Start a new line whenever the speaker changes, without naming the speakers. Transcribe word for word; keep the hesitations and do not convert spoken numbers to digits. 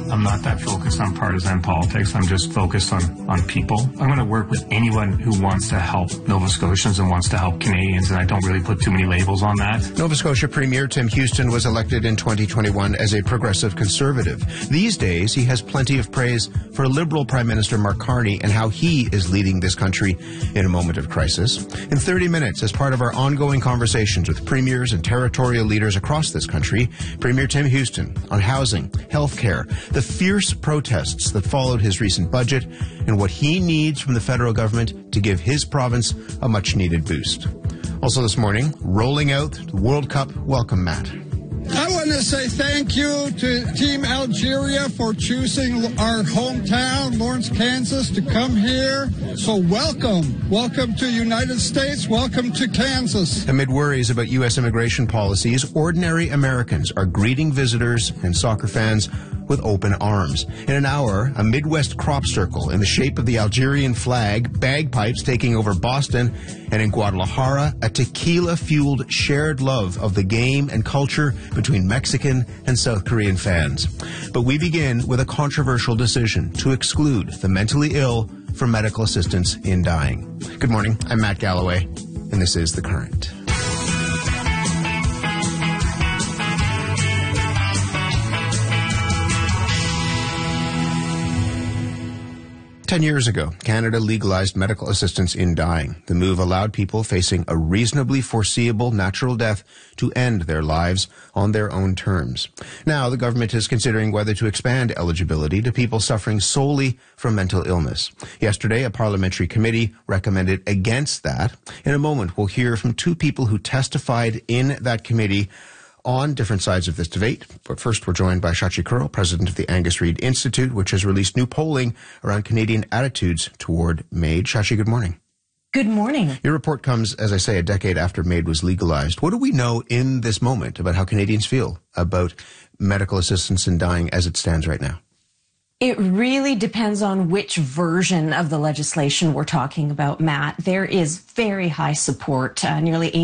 I'm not that focused on partisan politics. I'm just focused on, on people. I'm going to work with anyone who wants to help Nova Scotians and wants to help Canadians, and I don't really put too many labels on that.
Nova Scotia Premier Tim Houston was elected in twenty twenty-one as a progressive conservative. These days, he has plenty of praise for Liberal Prime Minister Mark Carney and how he is leading this country in a moment of crisis. In thirty minutes, as part of our ongoing conversations with premiers and territorial leaders across this country, Premier Tim Houston on housing, healthcare, the fierce protests that followed his recent budget, and what he needs from the federal government to give his province a much-needed boost. Also this morning, rolling out the World Cup. Welcome, Matt.
I want to say thank you to Team Algeria for choosing our hometown, Lawrence, Kansas, to come here. So welcome. Welcome to United States. Welcome to Kansas.
Amid worries about U S immigration policies, ordinary Americans are greeting visitors and soccer fans with open arms. In an hour, a Midwest crop circle in the shape of the Algerian flag, bagpipes taking over Boston, and in Guadalajara, a tequila-fueled shared love of the game and culture between Mexican and South Korean fans. But we begin with a controversial decision to exclude the mentally ill from medical assistance in dying. Good morning, I'm Matt Galloway, and this is The Current. Ten years ago, Canada legalized medical assistance in dying. The move allowed people facing a reasonably foreseeable natural death to end their lives on their own terms. Now, the government is considering whether to expand eligibility to people suffering solely from mental illness. Yesterday, a parliamentary committee recommended against that. In a moment, we'll hear from two people who testified in that committee on different sides of this debate. But first, we're joined by Shachi Kurl, president of the Angus Reid Institute, which has released new polling around Canadian attitudes toward MAID. Shachi, good morning.
Good morning.
Your report comes, as I say, a decade after MAID was legalized. What do we know in this moment about how Canadians feel about medical assistance in dying as it stands right now?
It really depends on which version of the legislation we're talking about, Matt. There is very high support, uh, nearly eighty